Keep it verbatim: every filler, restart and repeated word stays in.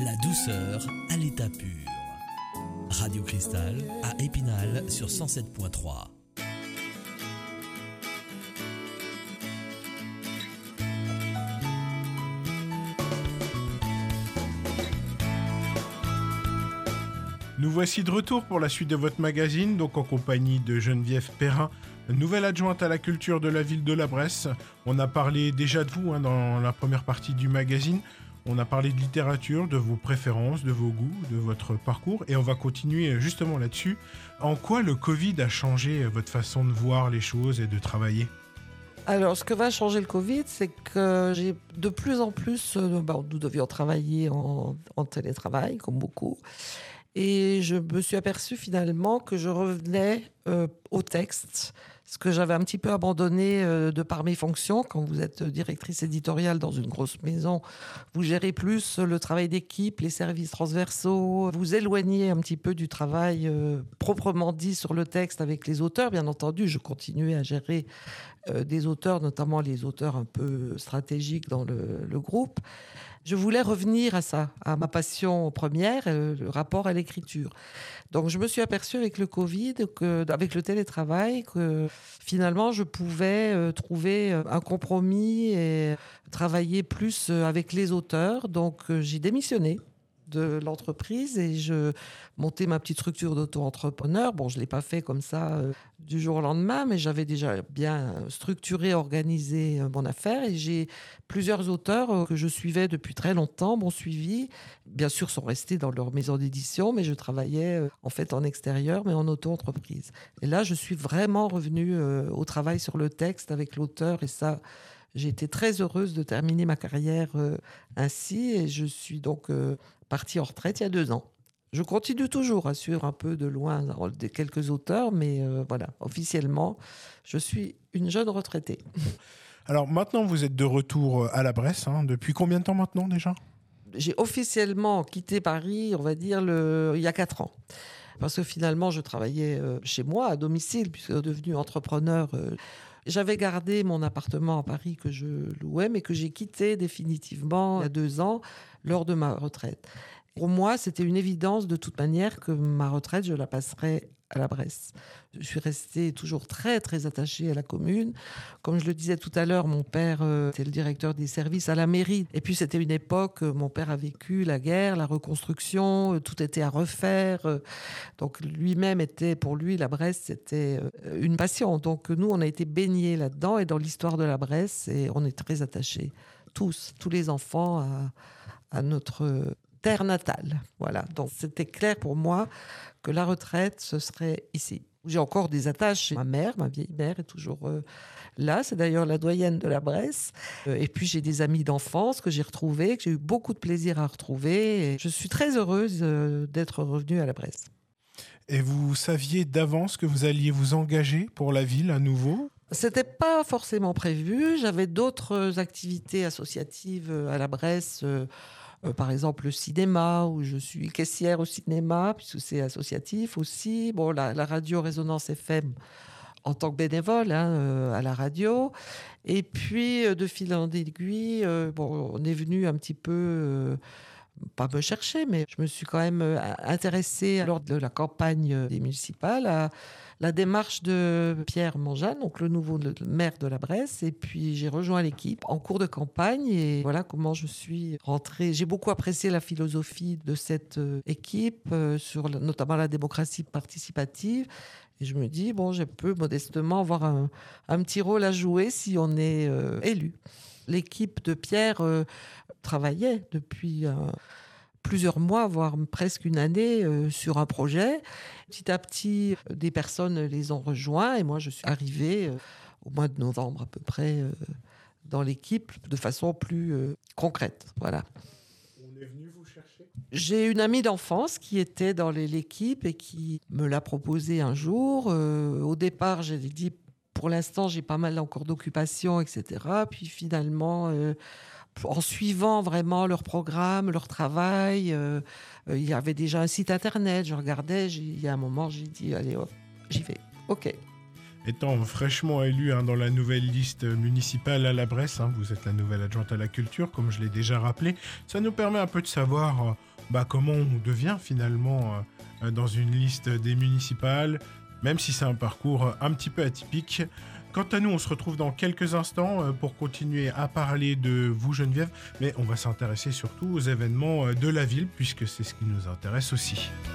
La douceur à l'état pur. Radio Cristal à Épinal sur cent sept virgule trois. Nous voici de retour pour la suite de votre magazine, donc en compagnie de Geneviève Perrin, nouvelle adjointe à la culture de la ville de la Bresse. On a parlé déjà de vous hein, dans la première partie du magazine. On a parlé de littérature, de vos préférences, de vos goûts, de votre parcours. Et on va continuer justement là-dessus. En quoi le Covid a changé votre façon de voir les choses et de travailler ? Alors, ce que va changer le Covid, c'est que j'ai de plus en plus... Euh, bah, nous devions travailler en, en télétravail, comme beaucoup. Et je me suis aperçue finalement que je revenais euh, au texte, ce que j'avais un petit peu abandonné euh, de par mes fonctions. Quand vous êtes directrice éditoriale dans une grosse maison, vous gérez plus le travail d'équipe, les services transversaux, vous éloignez un petit peu du travail euh, proprement dit sur le texte avec les auteurs. Bien entendu, je continuais à gérer euh, des auteurs, notamment les auteurs un peu stratégiques dans le, le groupe. Je voulais revenir à ça, à ma passion première, le rapport à l'écriture. Donc je me suis aperçue avec le Covid, que, avec le télétravail, que finalement je pouvais trouver un compromis et travailler plus avec les auteurs. Donc j'ai démissionné de l'entreprise et je montais ma petite structure d'auto-entrepreneur. Bon, je ne l'ai pas fait comme ça euh, du jour au lendemain, mais j'avais déjà bien structuré, organisé euh, mon affaire et j'ai plusieurs auteurs euh, que je suivais depuis très longtemps, m'ont suivi. Bien sûr, sont restés dans leur maison d'édition, mais je travaillais euh, en fait en extérieur, mais en auto-entreprise. Et là, je suis vraiment revenue euh, au travail sur le texte avec l'auteur et ça... J'ai été très heureuse de terminer ma carrière euh, ainsi et je suis donc euh, partie en retraite il y a deux ans. Je continue toujours à suivre un peu de loin des quelques auteurs, mais euh, voilà, officiellement, je suis une jeune retraitée. Alors maintenant, vous êtes de retour à la Bresse. Hein. Depuis combien de temps maintenant déjà ? J'ai officiellement quitté Paris, on va dire, le... il y a quatre ans. Parce que finalement, je travaillais euh, chez moi, à domicile, puisque devenu entrepreneur... Euh, J'avais gardé mon appartement à Paris que je louais, mais que j'ai quitté définitivement il y a deux ans, lors de ma retraite. Pour moi, c'était une évidence de toute manière que ma retraite, je la passerais à la Bresse. Je suis restée toujours très, très attachée à la commune. Comme je le disais tout à l'heure, mon père euh, était le directeur des services à la mairie. Et puis, c'était une époque, euh, mon père a vécu la guerre, la reconstruction, euh, tout était à refaire. Euh, donc, lui-même était, pour lui, la Bresse, c'était euh, une passion. Donc, nous, on a été baignés là-dedans et dans l'histoire de la Bresse, et on est très attachés, tous, tous les enfants, à, à notre... terre natale. Voilà. Donc, c'était clair pour moi que la retraite, ce serait ici. J'ai encore des attaches. Ma mère, ma vieille mère, est toujours euh, là. C'est d'ailleurs la doyenne de la Bresse. Euh, et puis, j'ai des amis d'enfance que j'ai retrouvés, que j'ai eu beaucoup de plaisir à retrouver. Et je suis très heureuse euh, d'être revenue à la Bresse. Et vous saviez d'avance que vous alliez vous engager pour la ville à nouveau ? C'était pas forcément prévu. J'avais d'autres activités associatives à la Bresse, euh, euh, par exemple le cinéma, où je suis caissière au cinéma, puisque c'est associatif aussi. Bon, la, la radio Résonance F M en tant que bénévole hein, euh, à la radio. Et puis, euh, de fil en aiguille, euh, bon, on est venu un petit peu... Euh, pas me chercher, mais je me suis quand même intéressée lors de la campagne des municipales à la démarche de Pierre Monjane, donc le nouveau maire de la Bresse, et puis j'ai rejoint l'équipe en cours de campagne et voilà comment je suis rentrée. J'ai beaucoup apprécié la philosophie de cette équipe, sur notamment la démocratie participative, et je me dis, bon, je peux modestement avoir un, un petit rôle à jouer si on est euh, élu. L'équipe de Pierre euh, travaillait depuis euh, plusieurs mois, voire presque une année, euh, sur un projet. Petit à petit, euh, des personnes les ont rejoints et moi, je suis arrivée euh, au mois de novembre à peu près euh, dans l'équipe de façon plus euh, concrète. Voilà. On est venu vous chercher ? J'ai une amie d'enfance qui était dans l'équipe et qui me l'a proposé un jour. Euh, au départ, j'ai dit... Pour l'instant, j'ai pas mal encore d'occupations, et cetera. Puis finalement, euh, en suivant vraiment leur programme, leur travail, euh, euh, il y avait déjà un site internet. Je regardais, il y a un moment, j'ai dit, allez hop, j'y vais. OK. Étant fraîchement élu hein, dans la nouvelle liste municipale à la Bresse, hein, vous êtes la nouvelle adjointe à la culture, comme je l'ai déjà rappelé, ça nous permet un peu de savoir euh, bah, comment on devient finalement euh, dans une liste des municipales, même si c'est un parcours un petit peu atypique. Quant à nous, on se retrouve dans quelques instants euh, pour continuer à parler de vous, Geneviève, mais on va s'intéresser surtout aux événements euh, de la ville, puisque c'est ce qui nous intéresse aussi.